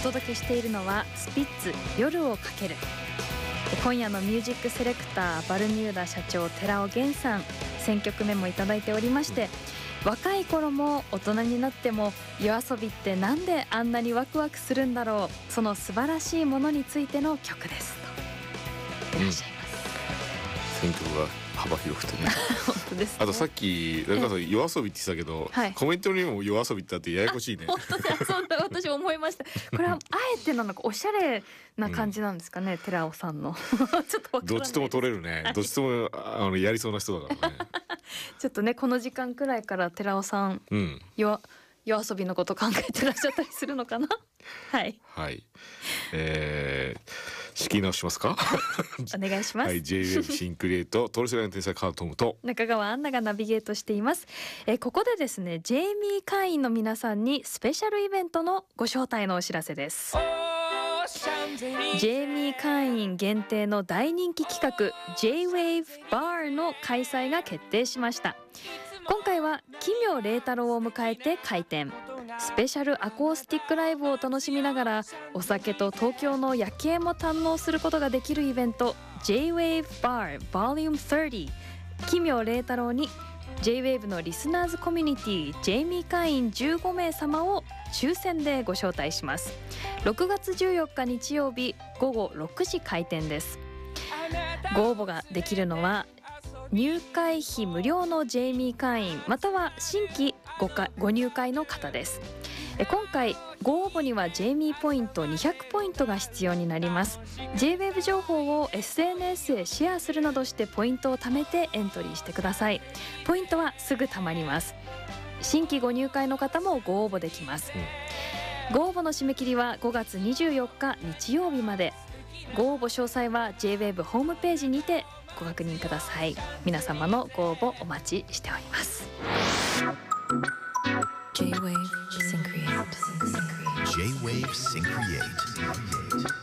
届けしているのはスピッツ夜をかける。今夜のミュージックセレクターバルミューダ社長寺尾源さん、選曲メモいただいておりまして、若い頃も大人になっても夜遊びってなんであんなにワクワクするんだろう、その素晴らしいものについての曲ですといらっしゃいます。 選曲が幅広くてね本当ですね。 あとさっき誰かさん夜遊びって言ってたけど、コメントにも夜遊びってあってややこしいね。 本当だ、そうだ、私思いました。これはあえてなのかおしゃれな感じなんですかね、寺尾さんのちょっとわからないです。 どっちとも取れるね、どっちともやりそうな人だからねちょっとねこの時間くらいから寺尾さん、夜遊びのこと考えてらっしゃったりするのかなはいはい、 仕切り直しますかお願いします。 はい、J-Wave シンクリエイトトール世代の天才カートムと中川アンナがナビゲートしています。ここでですね、ジェイミー会員の皆さんにスペシャルイベントのご招待のお知らせです。ジェイミー会員限定の大人気企画 J-Wave Bar の開催が決定しました。今回は奇妙麗太郎を迎えて開店。スペシャルアコースティックライブを楽しみながらお酒と東京の夜景も堪能することができるイベント J-Wave Bar Vol. 30。奇妙麗太郎に J-Wave のリスナーズコミュニティジェイミー会員15名様を抽選でご招待します。6月14日日曜日午後6時開店です。ご応募ができるのは入会費無料のジェイミー会員または新規ご入会の方です。今回ご応募にはジェイミーポイント200ポイントが必要になります。 J-Wave 情報を SNS へシェアするなどしてポイントを貯めてエントリーしてください。ポイントはすぐ貯まります。新規ご入会の方もご応募できます。ご応募の締め切りは5月24日日曜日まで。ご応募詳細は J-Wave ホームページにてご確認ください。皆様のご応募お待ちしております。 J-Wave Syncreate J-Wave Syncreate